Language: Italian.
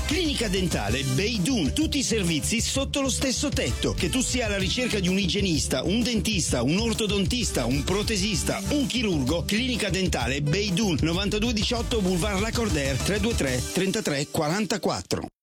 Clinica Dentale Beidun, tutti i servizi sotto lo stesso tetto. Che tu sia alla ricerca di un igienista, un dentista, un ortodontista, un protesista, un chirurgo, Clinica Dentale Beidun, 9218 Boulevard Lacordaire, 323 33 44.